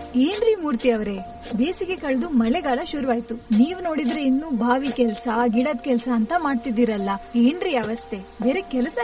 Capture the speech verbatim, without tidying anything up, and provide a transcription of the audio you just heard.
ಏನ್ರಿ ಮೂರ್ತಿ ಅವರೇ, ಬೇಸಿಗೆ ಕಳೆದು ಮಳೆಗಾಲ ಶುರುವಾಯ್ತು. ನೀವ್ ನೋಡಿದ್ರೆ ಇನ್ನು ಬಾವಿ ಕೆಲ್ಸ, ಗಿಡದ ಕೆಲ್ಸ ಅಂತ ಮಾಡ್ತಿದ್ದೀರಲ್ಲ, ಏನ್ರಿ ಅವಸ್ಥೆ? ಬೇರೆ ಕೆಲಸ